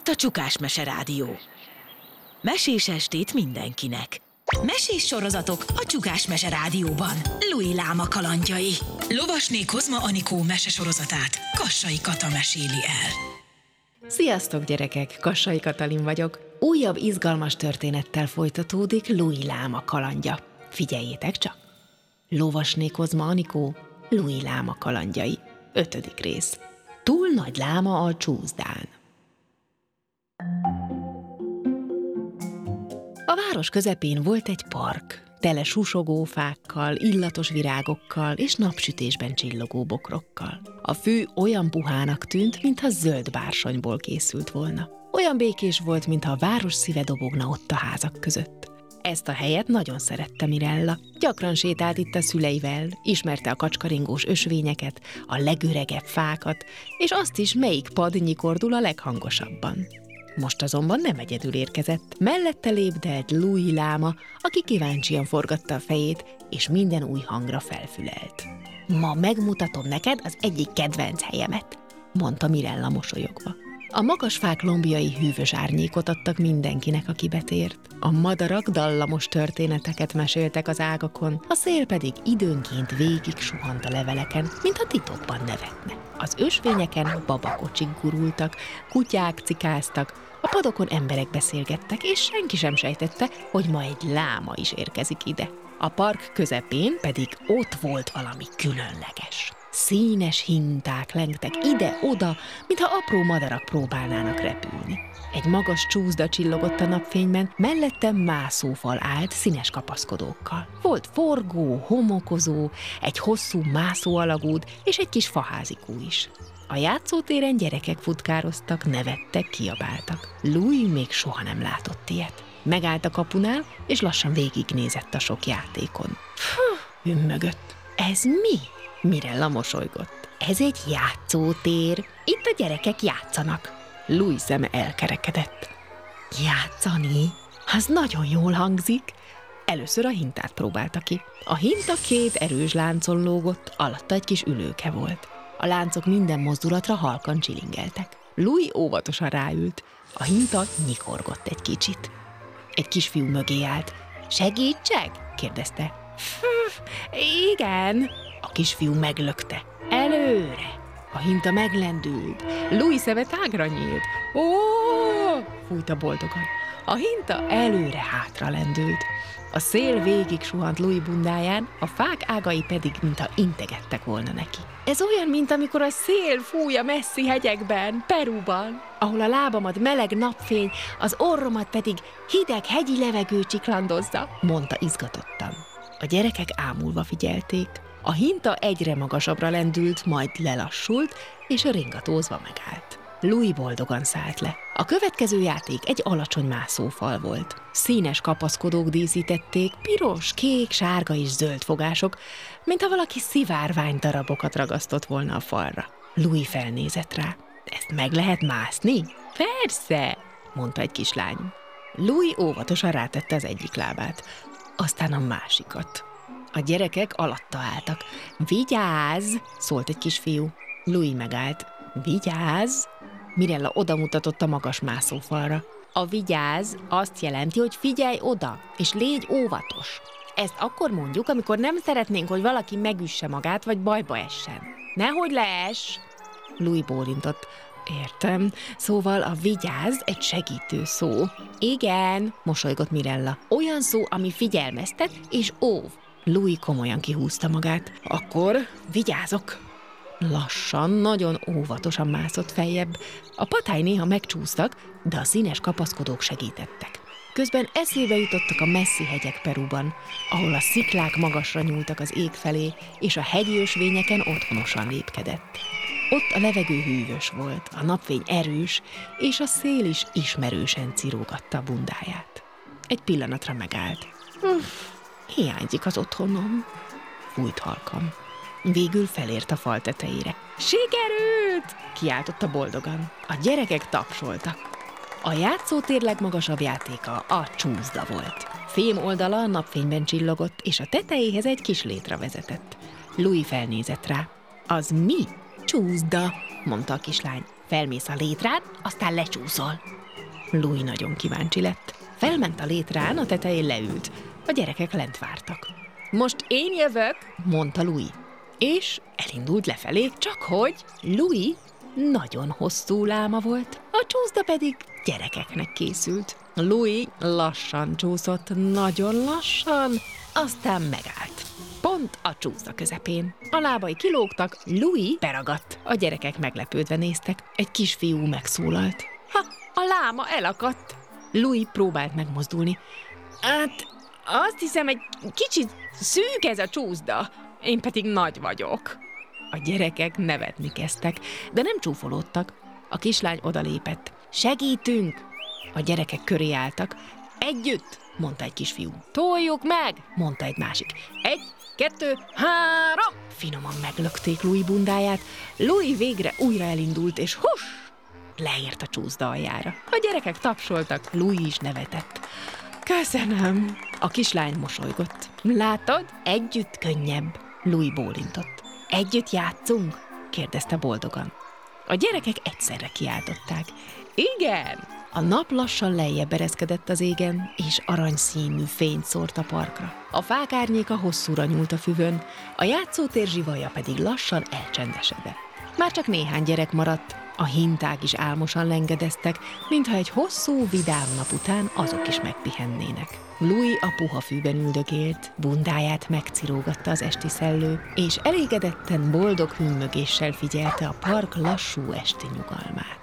itt a Csukás Mese Rádió. Mesés estét mindenkinek. Mesés sorozatok a Csukás Mese Rádióban. Louis Láma kalandjai. Lovasné Kozma Anikó mesesorozatát Kassai Kata meséli el. Sziasztok gyerekek, Kassai Katalin vagyok. Újabb izgalmas történettel folytatódik Louis Láma kalandja. Figyeljétek csak! Lovasné Kozma Anikó, Louis Láma kalandjai. 5. rész. Túl nagy láma a csúszdán. A város közepén volt egy park, tele susogó fákkal, illatos virágokkal és napsütésben csillogó bokrokkal. A fű olyan puhának tűnt, mintha zöld bársonyból készült volna. Olyan békés volt, mintha a város szíve dobogna ott a házak között. Ezt a helyet nagyon szerette Mirella. Gyakran sétált itt a szüleivel, ismerte a kacskaringós ösvényeket, a legöregebb fákat, és azt is, melyik pad nyikordul a leghangosabban. Most azonban nem egyedül érkezett. Mellette lépdelt Louis Láma, aki kíváncsian forgatta a fejét, és minden új hangra felfülelt. Ma megmutatom neked az egyik kedvenc helyemet, mondta Mirella mosolyogva. A magas fák lombjai hűvös árnyékot adtak mindenkinek, aki betért. A madarak dallamos történeteket meséltek az ágakon, a szél pedig időnként végig suhant a leveleken, mintha titokban nevetne. Az ösvényeken babakocsik gurultak, kutyák cikáztak, a padokon emberek beszélgettek, és senki sem sejtette, hogy ma egy láma is érkezik ide. A park közepén pedig ott volt valami különleges. Színes hinták lengtek ide-oda, mintha apró madarak próbálnának repülni. Egy magas csúszda csillogott a napfényben, mellette mászófal állt színes kapaszkodókkal. Volt forgó, homokozó, egy hosszú mászóalagút és egy kis faházikó is. A játszótéren gyerekek futkároztak, nevettek, kiabáltak. Louis még soha nem látott ilyet. Megállt a kapunál, és lassan végignézett a sok játékon. Hümmögött. Ez mi? Mirella mosolygott. Ez egy játszótér. Itt a gyerekek játszanak. Louis szeme elkerekedett. Játszani? Az nagyon jól hangzik. Először a hintát próbálta ki. A hinta 2 erős láncon lógott, alatta egy kis ülőke volt. A láncok minden mozdulatra halkan csilingeltek. Louis óvatosan ráült. A hinta nyikorgott egy kicsit. Egy kisfiú mögé állt. Segítsek? kérdezte. Igen. A kisfiú meglökte. Előre! A hinta meglendült. Louis szeme tágra nyílt. Ó! Fújta boldogan. A hinta előre-hátra lendült. A szél végig suhant Louis bundáján, a fák ágai pedig, mintha integettek volna neki. Ez olyan, mint amikor a szél fúj a messzi hegyekben, Peruban, ahol a lábamat meleg napfény, az orromat pedig hideg hegyi levegő csiklandozza, mondta izgatottan. A gyerekek ámulva figyelték. A hinta egyre magasabbra lendült, majd lelassult, és ringatózva megállt. Louis boldogan szállt le. A következő játék egy alacsony mászófal volt. Színes kapaszkodók díszítették, piros, kék, sárga és zöld fogások, mintha valaki szivárvány darabokat ragasztott volna a falra. Louis felnézett rá. Ezt meg lehet mászni? Persze, mondta egy kislány. Louis óvatosan rátette az egyik lábát, aztán a másikat. A gyerekek alatta álltak. Vigyázz! Szólt egy kisfiú. Louis megállt. Vigyázz! Mirella odamutatott a magas mászófalra. A vigyázz azt jelenti, hogy figyelj oda, és légy óvatos. Ezt akkor mondjuk, amikor nem szeretnénk, hogy valaki megüsse magát, vagy bajba essen. Nehogy leess! Louis bólintott. Értem, szóval a vigyázz egy segítő szó. Igen, mosolygott Mirella. Olyan szó, ami figyelmeztet és óv. Louis komolyan kihúzta magát. Akkor vigyázok! Lassan, nagyon óvatosan mászott feljebb. A patály néha megcsúsztak, de a színes kapaszkodók segítettek. Közben eszébe jutottak a messzi hegyek Peruban, ahol a sziklák magasra nyúltak az ég felé, és a hegyi ösvényeken otthonosan lépkedett. Ott a levegő hűvös volt, a napfény erős, és a szél is ismerősen cirógatta a bundáját. Egy pillanatra megállt. Hiányzik az otthonom, fújt halkan. Végül felért a fal tetejére. Sikerült! Kiáltotta boldogan. A gyerekek tapsoltak. A játszótér legmagasabb játéka a csúszda volt. Fém oldala a napfényben csillogott, és a tetejéhez egy kis létre vezetett. Louis felnézett rá. Az mi? Csúszda, mondta a kislány. Felmész a létrán, aztán lecsúszol. Louis nagyon kíváncsi lett. Felment a létrán, a tetején leült. A gyerekek lent vártak. Most én jövök, mondta Louis. És elindult lefelé, csak hogy Louis nagyon hosszú láma volt, a csúszda pedig gyerekeknek készült. Louis lassan csúszott, nagyon lassan, aztán megállt. Pont a csúszda közepén. A lábai kilógtak, Louis beragadt. A gyerekek meglepődve néztek. Egy kisfiú megszólalt. Ha, a láma elakadt. Louis próbált megmozdulni. Hát, azt hiszem, egy kicsit szűk ez a csúszda, én pedig nagy vagyok. A gyerekek nevetni kezdtek, de nem csúfolódtak. A kislány odalépett. Segítünk! A gyerekek köré álltak. Együtt, mondta egy kisfiú. Toljuk meg, mondta egy másik. 1, 2, 3! Finoman meglökték Louis bundáját. Louis végre újra elindult, és hus! Leért a csúszda aljára. A gyerekek tapsoltak, Louis is nevetett. Köszönöm! A kislány mosolygott. Látod? Együtt könnyebb. Louis bólintott. Együtt játszunk? kérdezte boldogan. A gyerekek egyszerre kiáltották. Igen! A nap lassan lejjebb ereszkedett az égen, és aranyszínű fényt szórt a parkra. A fák árnyéka hosszúra nyúlt a füvön, a játszótér zsivaja pedig lassan elcsendesedett. Már csak néhány gyerek maradt, a hinták is álmosan lengedeztek, mintha egy hosszú, vidám nap után azok is megpihennének. Louis a puha fűben üldögélt, bundáját megcirógatta az esti szellő, és elégedetten boldog hümmögéssel figyelte a park lassú esti nyugalmát.